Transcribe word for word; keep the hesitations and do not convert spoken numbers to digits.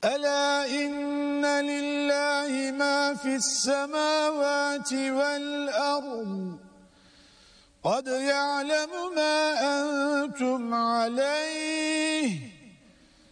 ألا إن لله ما في السماوات والأرض قد يعلم ما أنتم عليه